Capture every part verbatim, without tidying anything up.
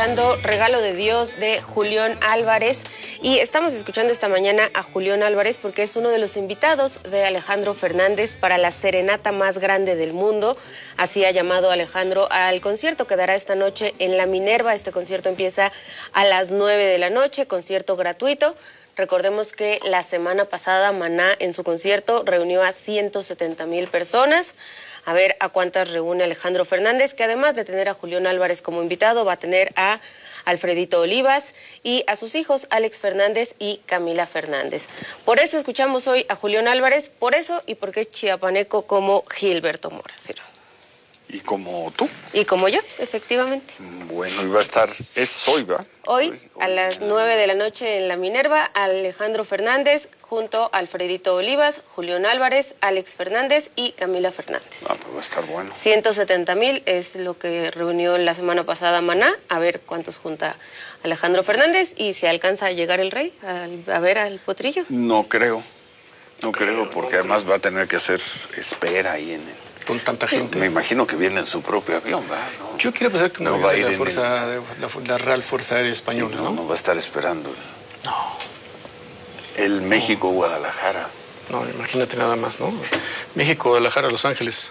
escuchando Regalo de Dios de Julián Álvarez y estamos escuchando esta mañana a Julián Álvarez porque es uno de los invitados de Alejandro Fernández para la serenata más grande del mundo. Así ha llamado Alejandro al concierto que dará esta noche en La Minerva. Este concierto empieza a las nueve de la noche, concierto gratuito. Recordemos que la semana pasada Maná en su concierto reunió a ciento setenta mil personas. A ver a cuántas reúne Alejandro Fernández, que además de tener a Julián Álvarez como invitado, va a tener a Alfredito Olivas y a sus hijos Alex Fernández y Camila Fernández. Por eso escuchamos hoy a Julián Álvarez, por eso y porque es chiapaneco como Gilberto Mora, Ciro. ¿Y como tú? Y como yo, efectivamente. Bueno, iba a estar, es hoy, ¿verdad? Hoy, hoy, a hoy, las nueve de la noche en La Minerva, Alejandro Fernández junto a Alfredito Olivas, Julián Álvarez, Alex Fernández y Camila Fernández. Ah, pues va a estar bueno. ciento setenta mil es lo que reunió la semana pasada Maná, a ver cuántos junta Alejandro Fernández y si alcanza a llegar el rey a, a ver al potrillo. No creo, no creo, porque además va a tener que hacer espera ahí en el... Con tanta gente. Me imagino que viene en su propio avión, ¿verdad? No, Yo quiero pensar que una no avión va a de ir la, en fuerza, el... de la, la Real Fuerza Aérea Española, sí, no, ¿no? no va a estar esperando No. el, el México-Guadalajara. No, imagínate nada más, ¿no? México, Guadalajara, Los Ángeles.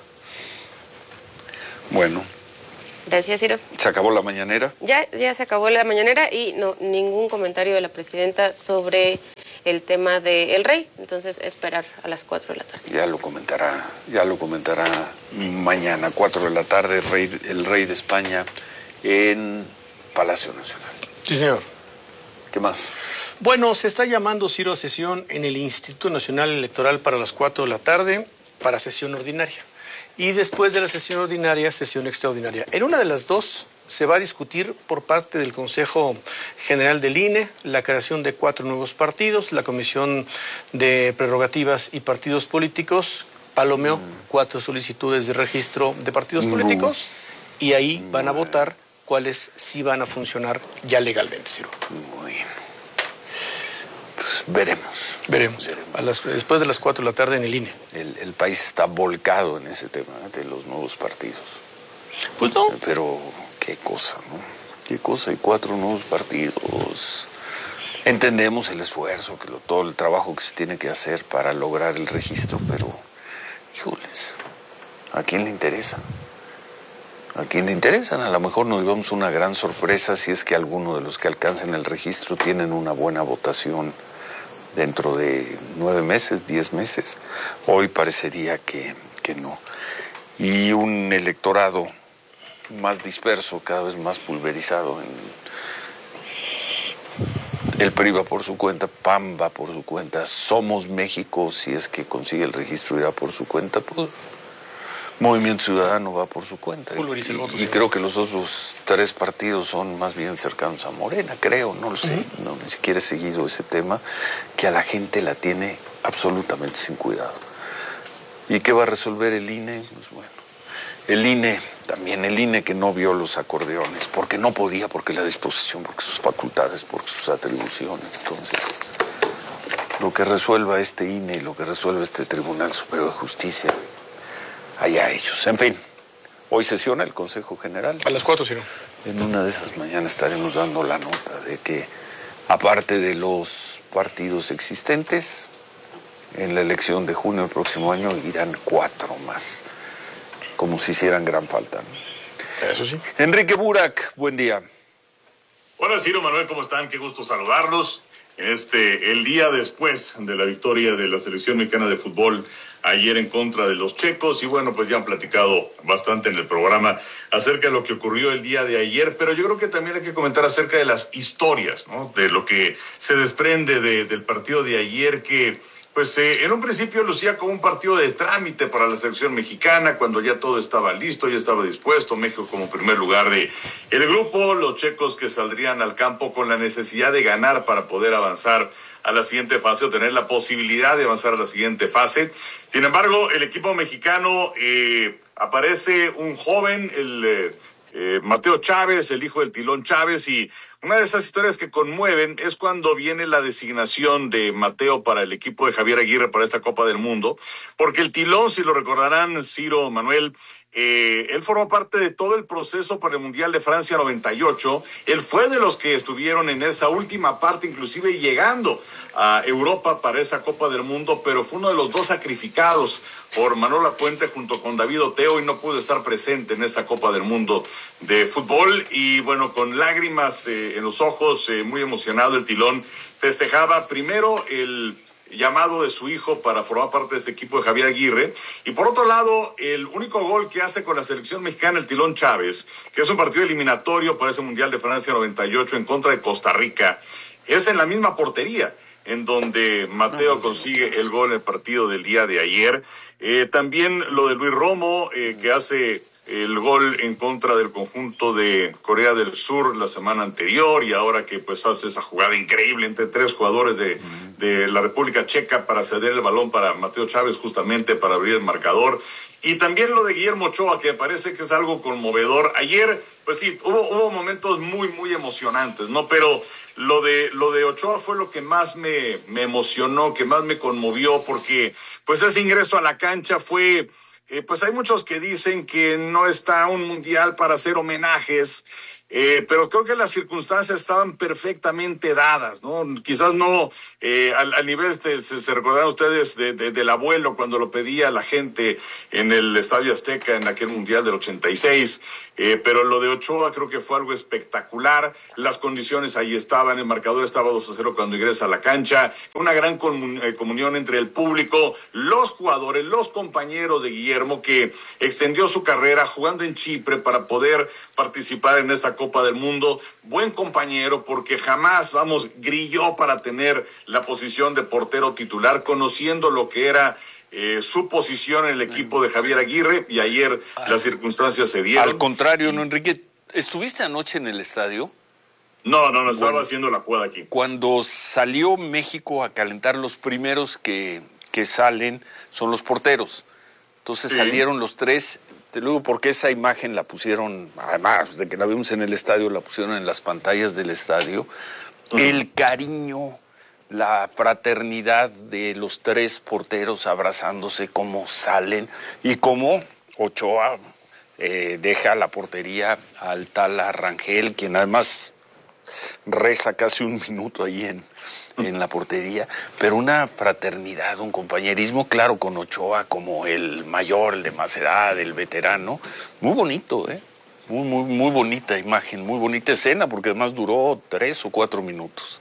Bueno. Gracias, Ciro. ¿Se acabó la mañanera? Ya, ya se acabó la mañanera y no ningún comentario de la presidenta sobre el tema del rey. Entonces, esperar a las cuatro de la tarde. Ya lo comentará, ya lo comentará mañana, cuatro de la tarde, el rey, el rey de España en Palacio Nacional. Sí, señor. ¿Qué más? Bueno, se está llamando, Ciro, a sesión en el Instituto Nacional Electoral para las cuatro de la tarde para sesión ordinaria. Y después de la sesión ordinaria, sesión extraordinaria. En una de las dos se va a discutir por parte del Consejo General del I N E la creación de cuatro nuevos partidos, la Comisión de Prerrogativas y Partidos Políticos palomeó mm. cuatro solicitudes de registro de partidos mm. políticos y ahí van a votar cuáles sí van a funcionar ya legalmente, Ciro. Muy bien. Pues veremos. Veremos. veremos. A las, después de las cuatro de la tarde en el I N E. El, el país está volcado en ese tema de los nuevos partidos. Pues no. Pero qué cosa, ¿no? Qué cosa, y cuatro nuevos partidos. Entendemos el esfuerzo, que lo, todo el trabajo que se tiene que hacer para lograr el registro, pero, híjoles, ¿a quién le interesa? ¿A quién le interesan? A lo mejor nos llevamos una gran sorpresa si es que alguno de los que alcancen el registro tienen una buena votación dentro de nueve meses, diez meses. Hoy parecería que, que no. Y un electorado más disperso, cada vez más pulverizado. El P R I va por su cuenta, P A M va por su cuenta, Somos México, si es que consigue el registro, irá por su cuenta, pues Movimiento Ciudadano va por su cuenta. Y, voto, y creo que los otros tres partidos son más bien cercanos a Morena, creo, no lo sé, uh-huh. no, ni siquiera he seguido ese tema, que a la gente la tiene absolutamente sin cuidado. ¿Y qué va a resolver el I N E? Pues bueno, el I N E, también el I N E que no vio los acordeones, porque no podía, porque la disposición, porque sus facultades, porque sus atribuciones. Entonces, lo que resuelva este I N E y lo que resuelva este Tribunal Superior de Justicia, allá ellos. En fin, hoy sesiona el Consejo General. A las cuatro, Ciro. En una de esas mañanas estaremos dando la nota de que, aparte de los partidos existentes, en la elección de junio del próximo año irán cuatro más, como si hicieran gran falta, ¿no? Eso sí. Enrique Burak, buen día. Hola, Ciro, Manuel, ¿cómo están? Qué gusto saludarlos. En este, el día después de la victoria de la selección mexicana de fútbol ayer en contra de los checos, y bueno, pues ya han platicado bastante en el programa acerca de lo que ocurrió el día de ayer, pero yo creo que también hay que comentar acerca de las historias, ¿no? De lo que se desprende de, del partido de ayer, que pues eh, en un principio lucía como un partido de trámite para la selección mexicana, cuando ya todo estaba listo, ya estaba dispuesto, México como primer lugar de el grupo, los checos que saldrían al campo con la necesidad de ganar para poder avanzar a la siguiente fase o tener la posibilidad de avanzar a la siguiente fase. Sin embargo, el equipo mexicano, eh, aparece un joven, el eh, eh, Mateo Chávez, el hijo del Tilón Chávez, y una de esas historias que conmueven es cuando viene la designación de Mateo para el equipo de Javier Aguirre para esta Copa del Mundo, porque el Tilón, si lo recordarán, Ciro, Manuel, eh, él formó parte de todo el proceso para el Mundial de Francia noventa y ocho, él fue de los que estuvieron en esa última parte, inclusive llegando a Europa para esa Copa del Mundo, pero fue uno de los dos sacrificados por Manuel Lapuente junto con David Oteo y no pudo estar presente en esa Copa del Mundo de fútbol. Y bueno, con lágrimas eh, en los ojos, eh, muy emocionado, el Tilón festejaba primero el llamado de su hijo para formar parte de este equipo de Javier Aguirre, y por otro lado, el único gol que hace con la selección mexicana, el Tilón Chávez, que es un partido eliminatorio para ese Mundial de Francia noventa y ocho en contra de Costa Rica, es en la misma portería en donde Mateo consigue el gol en el partido del día de ayer. Eh, también lo de Luis Romo, eh, que hace el gol en contra del conjunto de Corea del Sur la semana anterior, y ahora que pues hace esa jugada increíble entre tres jugadores de, de la República Checa para ceder el balón para Mateo Chávez, justamente para abrir el marcador. Y también lo de Guillermo Ochoa, que parece que es algo conmovedor. Ayer, pues sí, hubo, hubo momentos muy, muy emocionantes, ¿no? Pero lo de, lo de Ochoa fue lo que más me, me emocionó, que más me conmovió, porque pues ese ingreso a la cancha fue... Eh, pues hay muchos que dicen que no está un mundial para hacer homenajes, eh, pero creo que las circunstancias estaban perfectamente dadas, ¿no? Quizás no eh, al, al nivel, de, se, se recordarán ustedes de, de, del abuelo cuando lo pedía la gente en el Estadio Azteca en aquel mundial del ochenta y seis, eh, pero lo de Ochoa creo que fue algo espectacular. Las condiciones ahí estaban, el marcador estaba dos a cero cuando ingresa a la cancha, una gran comun, eh, comunión entre el público, los jugadores, los compañeros de Guillermo, que extendió su carrera jugando en Chipre para poder participar en esta Copa del Mundo. Buen compañero, porque jamás, vamos, grilló para tener la posición de portero titular, conociendo lo que era eh, su posición en el equipo de Javier Aguirre, y ayer las circunstancias se dieron. Al contrario, ¿no, Enrique? ¿Estuviste anoche en el estadio? No, no, no, estaba Bueno, haciendo la jugada aquí. Cuando salió México a calentar, los primeros que, que salen son los porteros. Entonces sí. Salieron los tres. Te luego porque esa imagen la pusieron, además de que la vimos en el estadio, la pusieron en las pantallas del estadio. Uh-huh. El cariño, la fraternidad de los tres porteros abrazándose, cómo salen y cómo Ochoa eh, deja la portería al Tala Rangel, quien además reza casi un minuto ahí en, en la portería, pero una fraternidad, un compañerismo, claro, con Ochoa como el mayor, el de más edad, el veterano, muy bonito, ¿eh? Muy, muy, muy bonita imagen, muy bonita escena, porque además duró tres o cuatro minutos.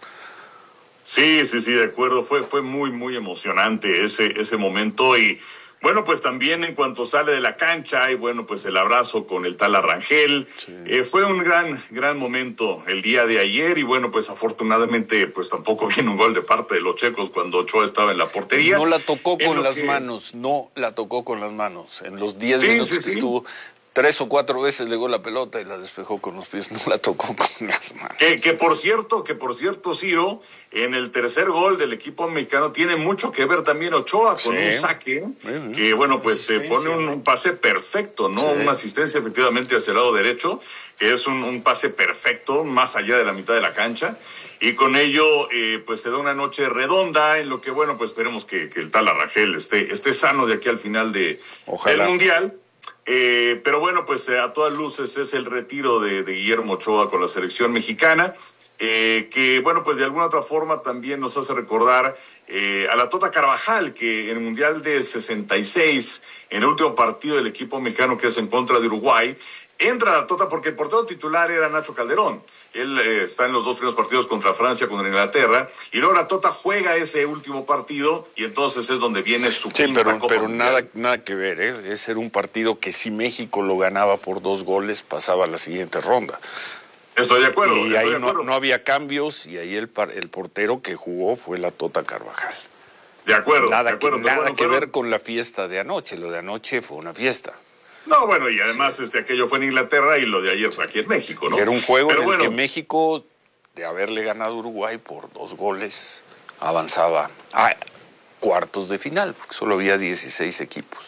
Sí, sí, sí, de acuerdo, fue, fue muy, muy emocionante ese, ese momento. Y bueno, pues también en cuanto sale de la cancha, y bueno, pues el abrazo con el Tala Rangel, sí. eh, fue un gran, gran momento el día de ayer. Y bueno, pues afortunadamente, pues tampoco viene un gol de parte de los checos cuando Ochoa estaba en la portería. No la tocó con las que... manos, no la tocó con las manos. En los diez sí, minutos sí, que sí. estuvo, tres o cuatro veces le dio la pelota y la despejó con los pies, no la tocó con las manos. Que, que por cierto, que por cierto, Ciro, en el tercer gol del equipo mexicano tiene mucho que ver también Ochoa con sí. un saque, uh-huh. que bueno, pues se pone un, un pase perfecto, ¿no? Sí. Una asistencia efectivamente hacia el lado derecho, que es un, un pase perfecto, más allá de la mitad de la cancha, y con ello, eh, pues se da una noche redonda, en lo que, bueno, pues esperemos que, que el Tala Rangel esté, esté sano de aquí al final de, del Mundial. Eh, pero bueno, pues eh, a todas luces es el retiro de, de Guillermo Ochoa con la selección mexicana, eh, que bueno, pues de alguna otra forma también nos hace recordar eh, a la Tota Carvajal, que en el Mundial de sesenta y seis, en el último partido del equipo mexicano, que es en contra de Uruguay, entra la Tota porque el portero titular era Nacho Calderón. Él eh, está en los dos primeros partidos contra Francia, contra Inglaterra, y luego la Tota juega ese último partido, y entonces es donde viene su sí, quinta pero, Copa pero Mundial. nada, nada que ver, ¿eh? Ese era un partido que si México lo ganaba por dos goles, pasaba a la siguiente ronda. Estoy de acuerdo. Y estoy ahí de acuerdo. No, no había cambios, y ahí el, el portero que jugó fue la Tota Carvajal. De acuerdo, Nada de acuerdo. que, nada bueno, que bueno. ver con la fiesta de anoche. Lo de anoche fue una fiesta. No, bueno, y además sí. este aquello fue en Inglaterra y lo de ayer fue aquí en México, ¿no? Era un juego Pero en bueno, el que México, de haberle ganado a Uruguay por dos goles, avanzaba a cuartos de final, porque solo había dieciséis equipos.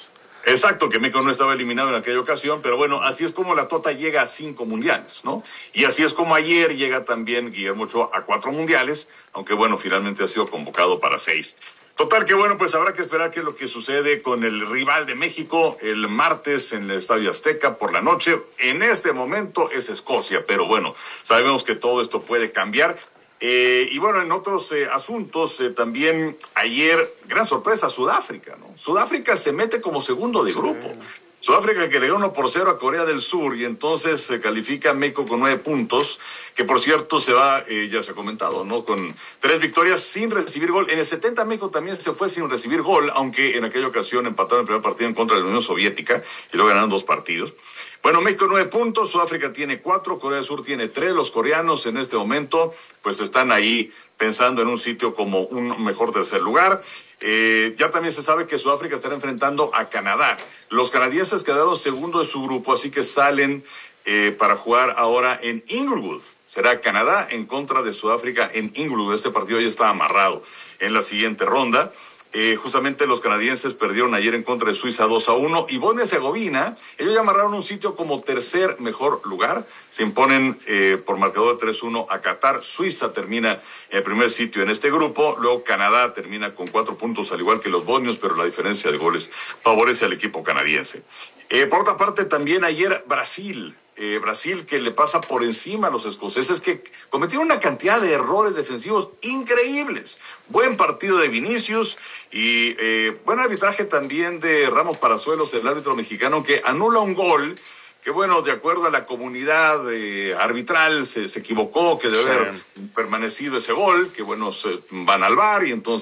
Exacto, que México no estaba eliminado en aquella ocasión, pero bueno, así es como la Tota llega a cinco mundiales, ¿no? Y así es como ayer llega también Guillermo Ochoa a cuatro mundiales, aunque bueno, finalmente ha sido convocado para seis. Total que bueno, pues habrá que esperar qué es lo que sucede con el rival de México el martes en el Estadio Azteca por la noche. En este momento es Escocia, pero bueno, sabemos que todo esto puede cambiar. Eh, y bueno, en otros eh, asuntos, eh, también ayer, gran sorpresa, Sudáfrica, ¿no? Sudáfrica se mete como segundo de grupo. Sudáfrica que le dio uno por cero a Corea del Sur y entonces se califica a México con nueve puntos, que por cierto se va, eh, ya se ha comentado, ¿no? Con tres victorias sin recibir gol. En el setenta México también se fue sin recibir gol, aunque en aquella ocasión empataron el primer partido en contra de la Unión Soviética y luego ganaron dos partidos. Bueno, México nueve puntos, Sudáfrica tiene cuatro, Corea del Sur tiene tres. Los coreanos en este momento pues están ahí pensando en un sitio como un mejor tercer lugar. Eh, ya también se sabe que Sudáfrica estará enfrentando a Canadá. Los canadienses quedaron segundo de su grupo, así que salen eh, para jugar ahora en Inglewood. Será Canadá en contra de Sudáfrica en Inglewood. Este partido ya está amarrado en la siguiente ronda. Eh, justamente los canadienses perdieron ayer en contra de Suiza dos a uno y Bosnia y Herzegovina, ellos ya amarraron un sitio como tercer mejor lugar, se imponen eh, por marcador de tres uno a Qatar. Suiza termina en el primer sitio en este grupo, luego Canadá termina con cuatro puntos al igual que los bosnios, pero la diferencia de goles favorece al equipo canadiense. Eh, por otra parte, también ayer Brasil, Eh, Brasil que le pasa por encima a los escoceses, que cometieron una cantidad de errores defensivos increíbles. Buen partido de Vinicius y eh, buen arbitraje también de Ramos Palazuelos, el árbitro mexicano, que anula un gol que bueno, de acuerdo a la comunidad eh, arbitral se, se equivocó, que debe sí. haber permanecido ese gol, que bueno, se van al V A R y entonces